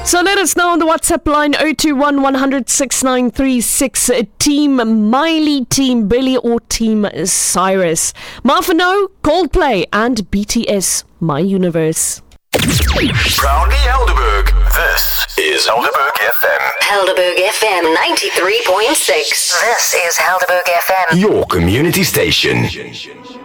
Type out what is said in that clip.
So let us know on the WhatsApp line 021 100 6936. Team Miley, Team Billy or Team Cyrus. Marfano, Coldplay and BTS, My Universe. Proudly Helderberg. This is Helderberg FM. Helderberg FM 93.6. This is Helderberg FM. Your community station.